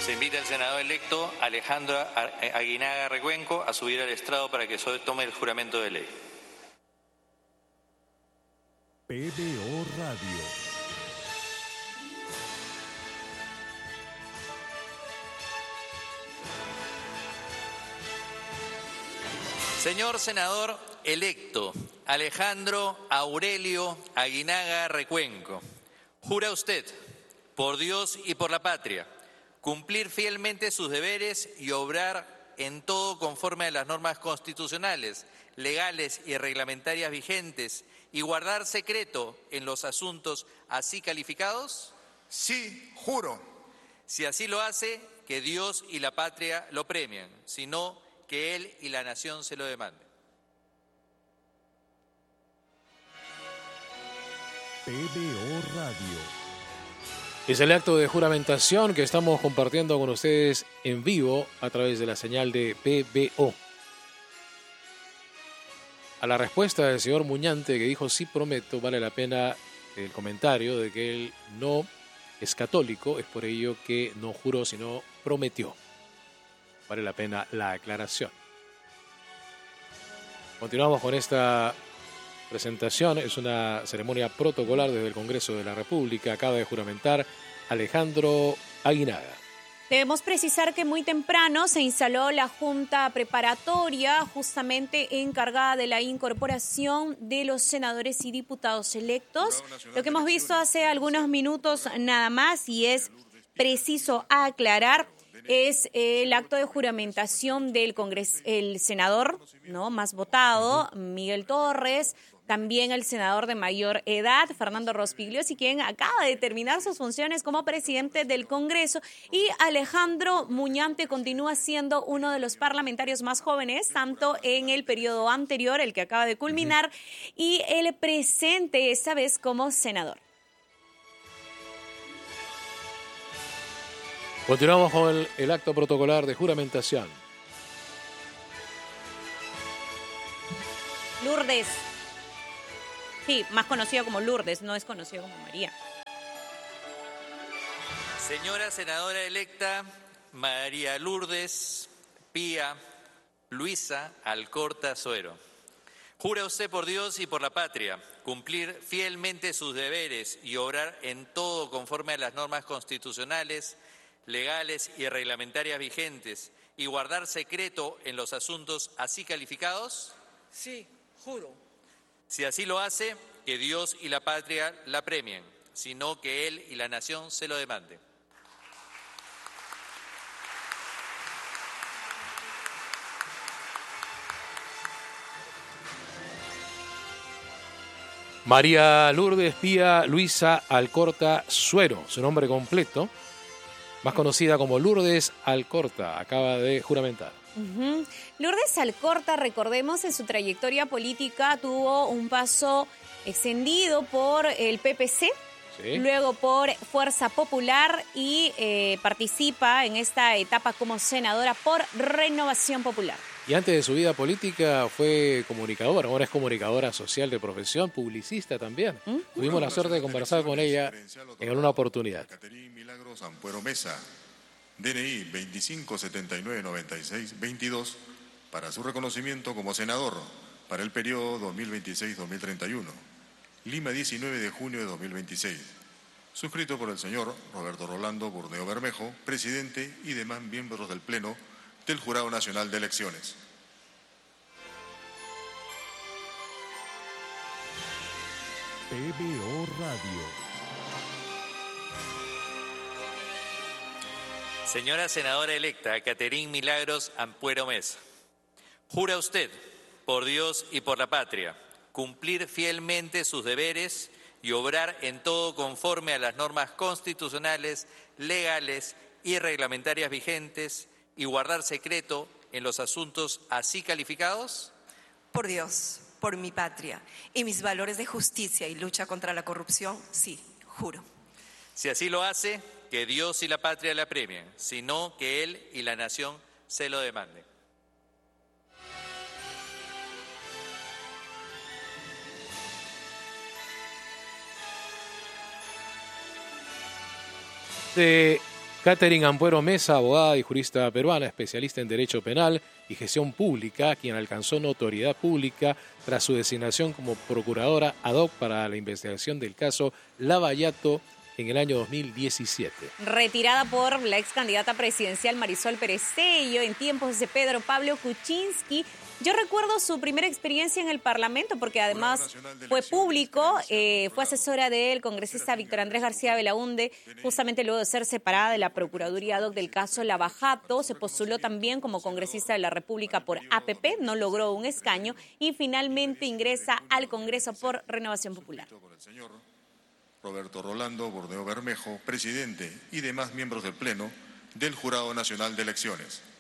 Se invita al senador electo Alejandro Aguinaga Recuenco a subir al estrado para que tome el juramento de ley. PBO Radio. Señor senador electo Alejandro Aurelio Aguinaga Recuenco, ¿jura usted, por Dios y por la patria, cumplir fielmente sus deberes y obrar en todo conforme a las normas constitucionales, legales y reglamentarias vigentes y guardar secreto en los asuntos así calificados? Sí, juro. Si así lo hace, que Dios y la patria lo premien, sino que él y la nación se lo demanden. PBO Radio. Es el acto de juramentación que estamos compartiendo con ustedes en vivo a través de la señal de PBO. A la respuesta del señor Muñante, que dijo sí prometo, vale la pena el comentario de que él no es católico, es por ello que no juró sino prometió. Vale la pena la aclaración. Continuamos con esta presentación. Es una ceremonia protocolar desde el Congreso de la República. Acaba de juramentar Alejandro Aguinaga. Debemos precisar que muy temprano se instaló la Junta Preparatoria, justamente encargada de la incorporación de los senadores y diputados electos. Lo que hemos visto hace algunos minutos nada más, y es preciso aclarar, es el acto de juramentación del el senador, ¿no?, más votado, Miguel Torres, también el senador de mayor edad, Fernando Rospigliosi, quien acaba de terminar sus funciones como presidente del Congreso, y Alejandro Muñante continúa siendo uno de los parlamentarios más jóvenes, tanto en el periodo anterior, el que acaba de culminar, y el presente esta vez como senador. Continuamos con el acto protocolar de juramentación. Lourdes. Sí, más conocida como Lourdes, no es conocida como María. Señora senadora electa María Lourdes Pía Luisa Alcorta Suero, ¿jura usted por Dios y por la patria cumplir fielmente sus deberes y obrar en todo conforme a las normas constitucionales, legales y reglamentarias vigentes y guardar secreto en los asuntos así calificados? Sí, juro. Si así lo hace, que Dios y la patria la premien, sino que él y la nación se lo demanden. María Lourdes Pía Luisa Alcorta Suero, su nombre completo, más conocida como Lourdes Alcorta, acaba de juramentar. Lourdes Alcorta, recordemos, en su trayectoria política tuvo un paso extendido por el PPC, sí, luego por Fuerza Popular y participa en esta etapa como senadora por Renovación Popular. Y antes de su vida política fue comunicadora, ahora es comunicadora social de profesión, publicista también. Tuvimos la suerte de conversar con ella en alguna oportunidad. Caterín Milagros Ampuero Mesa, DNI 25799622, para su reconocimiento como senador para el periodo 2026-2031. Lima, 19 de junio de 2026. Suscrito por el señor Roberto Rolando Burneo Bermejo, presidente, y demás miembros del Pleno del Jurado Nacional de Elecciones. PBO Radio. Señora senadora electa Caterín Milagros Ampuero Mesa, ¿jura usted, por Dios y por la patria, cumplir fielmente sus deberes y obrar en todo conforme a las normas constitucionales, legales y reglamentarias vigentes y guardar secreto en los asuntos así calificados? Por Dios, por mi patria y mis valores de justicia y lucha contra la corrupción, sí, juro. Si así lo hace, que Dios y la patria la premien, sino que él y la nación se lo demanden. De Catherine Ampuero Mesa, abogada y jurista peruana, especialista en Derecho Penal y Gestión Pública, quien alcanzó notoriedad pública tras su designación como procuradora ad hoc para la investigación del caso Lavallato en el año 2017. Retirada por la ex candidata presidencial Marisol Perezello en tiempos de Pedro Pablo Kuczynski. Yo recuerdo su primera experiencia en el Parlamento porque además fue público, fue asesora del congresista Víctor Andrés García Belaunde, justamente luego de ser separada de la Procuraduría ad hoc del caso Lavallato. Se postuló también como congresista de la República por APP, no logró un escaño y finalmente ingresa al Congreso por Renovación Popular. Roberto Rolando Borneo Bermejo, presidente, y demás miembros del Pleno del Jurado Nacional de Elecciones.